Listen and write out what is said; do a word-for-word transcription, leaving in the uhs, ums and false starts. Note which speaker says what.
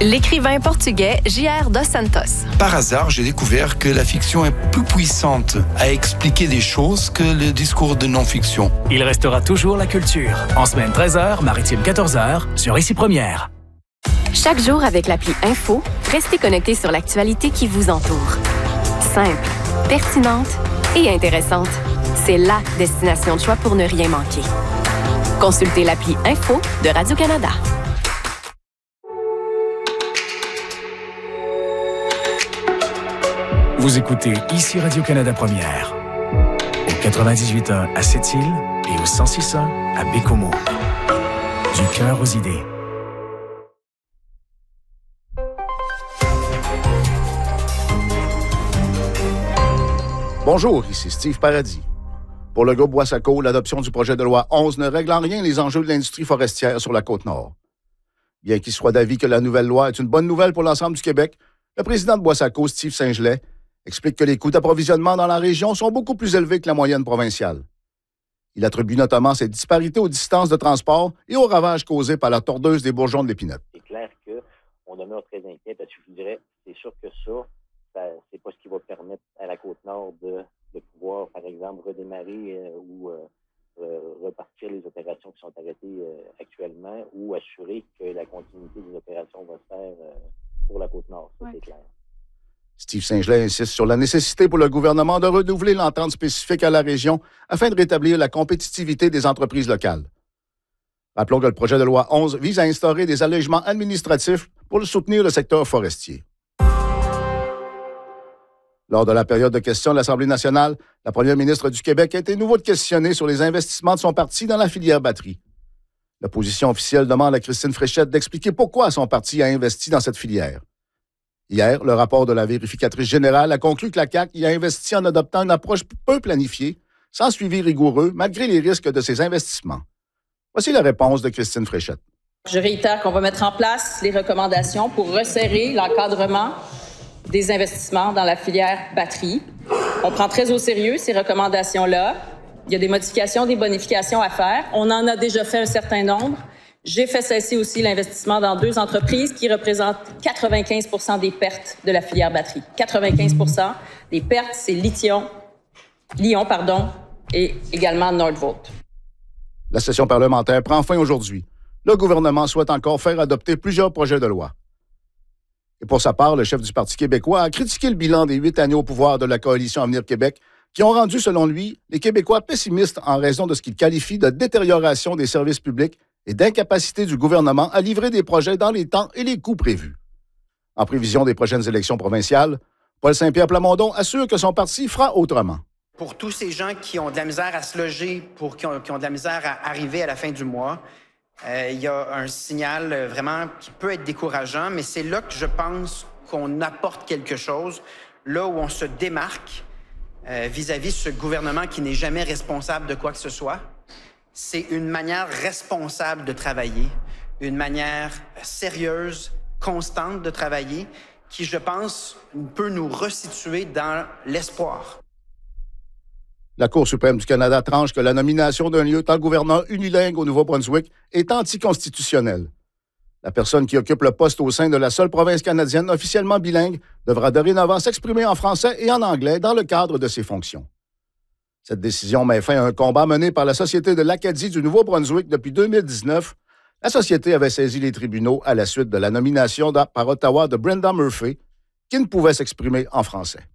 Speaker 1: L'écrivain portugais J R dos Santos.
Speaker 2: Par hasard, j'ai découvert que la fiction est plus puissante à expliquer des choses que le discours de non-fiction.
Speaker 3: Il restera toujours la culture. En semaine treize heures, maritime quatorze heures, sur Ici Première.
Speaker 1: Chaque jour avec l'appli Info, restez connecté sur l'actualité qui vous entoure. Simple, pertinente et intéressante. C'est la destination de choix pour ne rien manquer. Consultez l'appli Info de Radio-Canada.
Speaker 3: Vous écoutez Ici Radio-Canada Première. Au quatre-vingt-dix-huit point un à Sept-Îles et au cent six point un à Bécomo. Du cœur aux idées.
Speaker 4: Bonjour, ici Steve Paradis. Pour le groupe Boissaco, l'adoption du projet de loi onze ne règle en rien les enjeux de l'industrie forestière sur la Côte-Nord. Bien qu'il soit d'avis que la nouvelle loi est une bonne nouvelle pour l'ensemble du Québec, le président de Boissaco, Steve Saint-Gelais, explique que les coûts d'approvisionnement dans la région sont beaucoup plus élevés que la moyenne provinciale. Il attribue notamment ces disparités aux distances de transport et aux ravages causés par la tordeuse des bourgeons de l'épinette.
Speaker 5: C'est clair qu'on demeure très inquiet parce que je vous dirais, c'est sûr que ça, ça c'est pas ce qui va permettre à la Côte-Nord de, de pouvoir, par exemple, redémarrer euh, ou euh, euh, repartir les opérations qui sont arrêtées euh, actuellement ou assurer que la continuité des opérations va se faire euh, pour la Côte-Nord. Ça, ouais. C'est clair.
Speaker 4: Steve Saint-Gelais insiste sur la nécessité pour le gouvernement de renouveler l'entente spécifique à la région afin de rétablir la compétitivité des entreprises locales. Rappelons que le projet de loi onze vise à instaurer des allègements administratifs pour soutenir le secteur forestier. Lors de la période de questions de l'Assemblée nationale, la première ministre du Québec a été nouveau de questionner sur les investissements de son parti dans la filière batterie. L'opposition officielle demande à Christine Fréchette d'expliquer pourquoi son parti a investi dans cette filière. Hier, le rapport de la vérificatrice générale a conclu que la C A Q y a investi en adoptant une approche peu planifiée, sans suivi rigoureux, malgré les risques de ses investissements. Voici la réponse de Christine Fréchette.
Speaker 6: Je réitère qu'on va mettre en place les recommandations pour resserrer l'encadrement des investissements dans la filière batterie. On prend très au sérieux ces recommandations-là. Il y a des modifications, des bonifications à faire. On en a déjà fait un certain nombre. J'ai fait cesser aussi l'investissement dans deux entreprises qui représentent quatre-vingt-quinze pour cent des pertes de la filière batterie. quatre-vingt-quinze pour cent des pertes, c'est Lithium, Lyon, pardon, et également Nordvolt.
Speaker 4: La session parlementaire prend fin aujourd'hui. Le gouvernement souhaite encore faire adopter plusieurs projets de loi. Et pour sa part, le chef du Parti québécois a critiqué le bilan des huit années au pouvoir de la Coalition Avenir Québec qui ont rendu, selon lui, les Québécois pessimistes en raison de ce qu'il qualifie de détérioration des services publics et d'incapacité du gouvernement à livrer des projets dans les temps et les coûts prévus. En prévision des prochaines élections provinciales, Paul Saint-Pierre Plamondon assure que son parti fera autrement.
Speaker 7: Pour tous ces gens qui ont de la misère à se loger, pour qui ont, qui ont de la misère à arriver à la fin du mois, euh, il y a un signal euh, vraiment qui peut être décourageant, mais c'est là que je pense qu'on apporte quelque chose, là où on se démarque euh, vis-à-vis de ce gouvernement qui n'est jamais responsable de quoi que ce soit. C'est une manière responsable de travailler, une manière sérieuse, constante de travailler, qui, je pense, peut nous resituer dans l'espoir.
Speaker 4: La Cour suprême du Canada tranche que la nomination d'un lieutenant-gouverneur unilingue au Nouveau-Brunswick est anticonstitutionnelle. La personne qui occupe le poste au sein de la seule province canadienne officiellement bilingue devra dorénavant s'exprimer en français et en anglais dans le cadre de ses fonctions. Cette décision met fin à un combat mené par la Société de l'Acadie du Nouveau-Brunswick depuis deux mille dix-neuf. La Société avait saisi les tribunaux à la suite de la nomination par Ottawa de Brenda Murphy, qui ne pouvait s'exprimer en français.